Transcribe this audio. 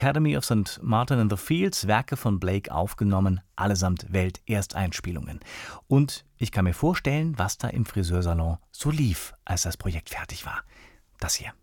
Academy of St. Martin in the Fields, Werke von Blake aufgenommen, allesamt Weltersteinspielungen. Und ich kann mir vorstellen, was da im Friseursalon so lief, als das Projekt fertig war. Das hier.